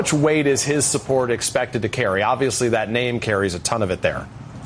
much weight is his support expected to carry? Obviously, that name carries a ton of it there.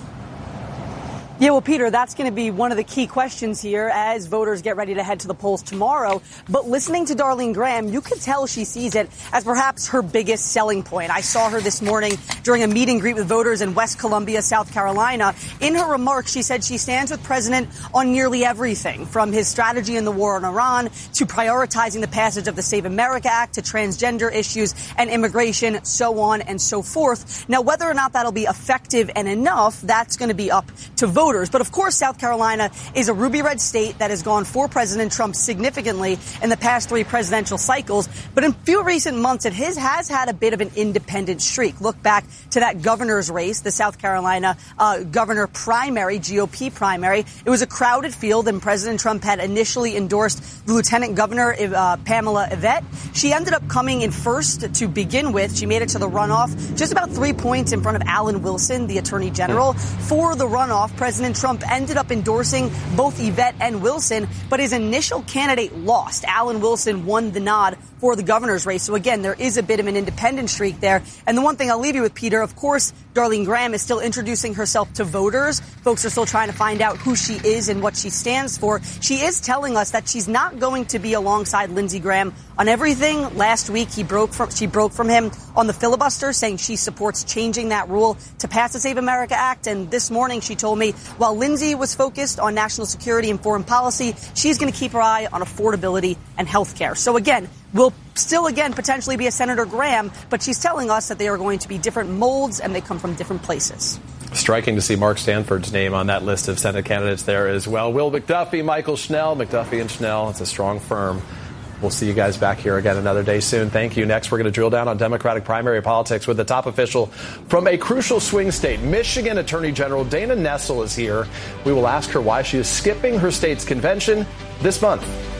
Yeah, well, Peter, that's going to be one of the key questions here as voters get ready to head to the polls tomorrow. But listening to Darlene Graham, you could tell she sees it as perhaps her biggest selling point. I saw her this morning during a meet and greet with voters in West Columbia, South Carolina. In her remarks, she said she stands with President on nearly everything, from his strategy in the war on Iran to prioritizing the passage of the Save America Act to transgender issues and immigration, so on and so forth. Now, whether or not that'll be effective and enough, that's going to be up to voters. But of course, South Carolina is a ruby red state that has gone for President Trump significantly in the past 3 presidential cycles. But in few recent months, it has had a bit of an independent streak. Look back to that governor's race, the South Carolina governor primary, GOP primary. It was a crowded field, and President Trump had initially endorsed the Lieutenant Governor, Pamela Yvette. She ended up coming in first to begin with. She made it to the runoff just about 3 points in front of Alan Wilson, the Attorney General. For the runoff, President Trump ended up endorsing both Yvette and Wilson, but his initial candidate lost. Alan Wilson won the nod for the governor's race. So again, there is a bit of an independent streak there. And the one thing I'll leave you with, Peter, of course, Darlene Graham is still introducing herself to voters. Folks are still trying to find out who she is and what she stands for. She is telling us that she's not going to be alongside Lindsey Graham on everything. Last week, she broke from him on the filibuster, saying she supports changing that rule to pass the Save America Act. And this morning, she told me while Lindsey was focused on national security and foreign policy, she's going to keep her eye on affordability and health care. So again, will still, again, potentially be a Senator Graham, but she's telling us that they are going to be different molds and they come from different places. Striking to see Mark Stanford's name on that list of Senate candidates there as well. Will McDuffie, Michael Schnell, McDuffie and Schnell. It's a strong firm. We'll see you guys back here again another day soon. Thank you. Next, we're going to drill down on Democratic primary politics with the top official from a crucial swing state. Michigan Attorney General Dana Nessel is here. We will ask her why she is skipping her state's convention this month.